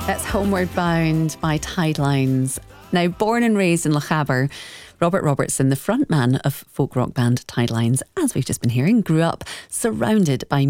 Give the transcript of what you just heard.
That's Homeward Bound by Tidelines. Now, born and raised in Lochaber, Robert Robertson, the frontman of folk rock band Tidelines, as we've just been hearing, grew up surrounded by